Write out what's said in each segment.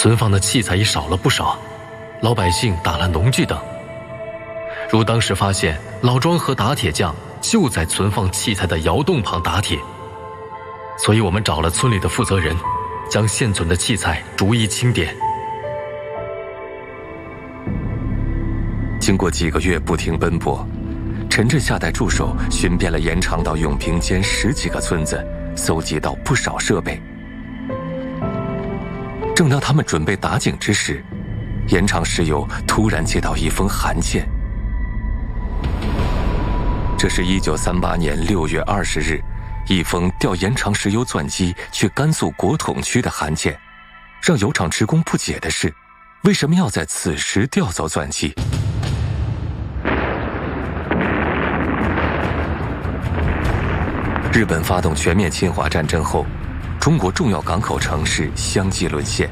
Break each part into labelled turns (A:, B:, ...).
A: 存放的器材已少了不少，老百姓打了农具等。如当时发现老庄和打铁匠就在存放器材的窑洞旁打铁，所以我们找了村里的负责人，将现存的器材逐一清点。
B: 经过几个月不停奔波，陈震下带助手寻遍了延长到永平间10几个村子，搜集到不少设备。正当他们准备打井之时，延长石油突然接到一封函件。这是1938年6月20日，一封调延长石油钻机去甘肃国统区的函件。让油厂职工不解的是，为什么要在此时调走钻机？日本发动全面侵华战争后，中国重要港口城市相继沦陷。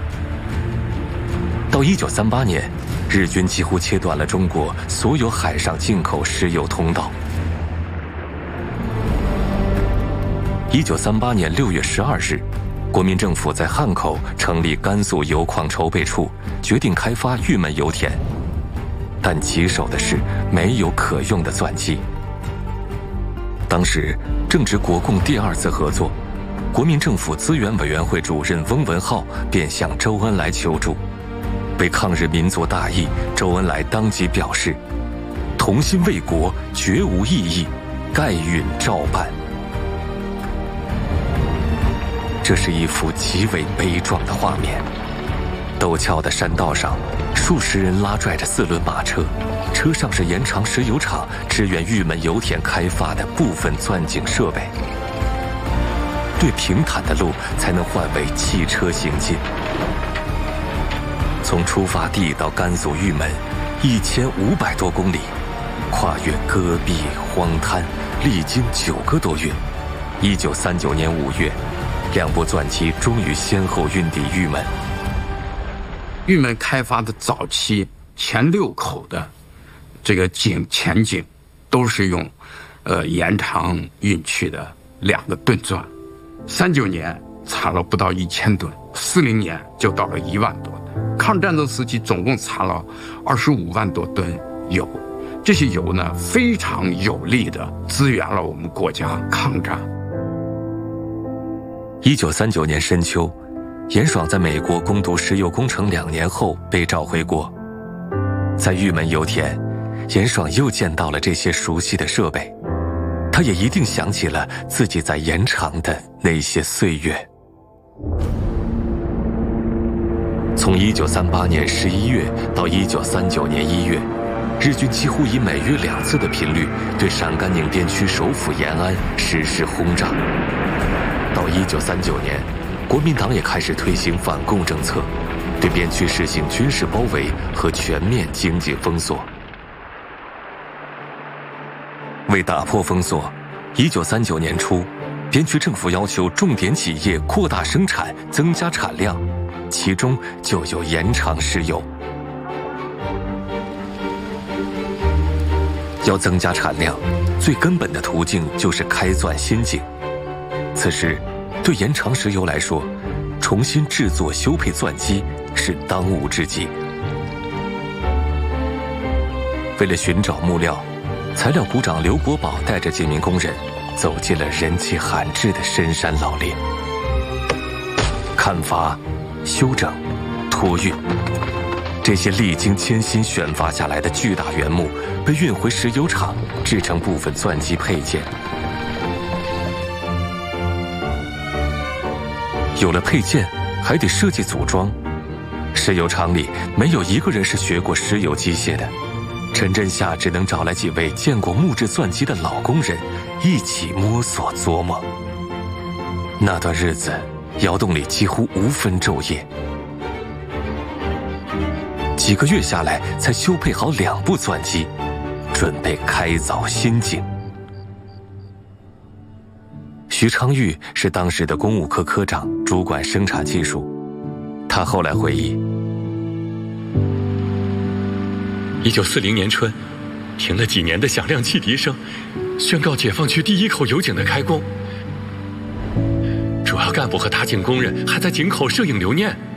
B: 到1938年，日军几乎切断了中国所有海上进口石油通道。1938年6月12日，国民政府在汉口成立甘肃油矿筹备处，决定开发玉门油田，但棘手的是没有可用的钻机。当时正值国共第2次合作，国民政府资源委员会主任翁文灏便向周恩来求助。为抗日民族大义，周恩来当即表示：“同心为国，绝无异议，盖允照办。”这是一幅极为悲壮的画面。陡峭的山道上，数十人拉拽着4轮马车，车上是延长石油厂支援玉门油田开发的部分钻井设备。对平坦的路才能换为汽车行进。从出发地到甘肃玉门，1500多公里，跨越戈壁荒滩，历经9个多月。1939年5月，2部钻机终于先后运抵玉门。
C: 玉门开发的早期前6口的这个前井，都是用延长运去的2个吨钻。39年采了不到1000吨，40年就到了1万多吨。抗战争时期总共采了25万多吨油，这些油呢非常有力的支援了我们国家抗战。
B: 1939年深秋，严爽在美国攻读石油工程2年后被召回国。在玉门油田，严爽又见到了这些熟悉的设备，他也一定想起了自己在延长的那些岁月。从1938年11月到1939年1月，日军几乎以每月2次的频率对陕甘宁边区首府延安实施轰炸。到1939年，国民党也开始推行反共政策，对边区实行军事包围和全面经济封锁。为打破封锁，1939年初，边区政府要求重点企业扩大生产，增加产量，其中就有延长石油。要增加产量，最根本的途径就是开钻新井。此时，对延长石油来说，重新制作修配钻机是当务之急。为了寻找木料，材料股长刘国宝带着几名工人走进了人迹罕至的深山老林。砍伐、修整、托运，这些历经千辛选伐下来的巨大原木被运回石油厂，制成部分钻机配件。有了配件，还得设计组装。石油厂里没有一个人是学过石油机械的，陈震夏只能找来几位见过木质钻机的老工人，一起摸索琢磨。那段日子，窑洞里几乎无分昼夜，几个月下来才修配好2部钻机，准备开凿新井。徐昌玉是当时的公务科科长，主管生产技术。他后来回忆
D: ，1940年春，停了几年的响亮汽笛声，宣告解放区第1口油井的开工。主要干部和打井工人还在井口摄影留念。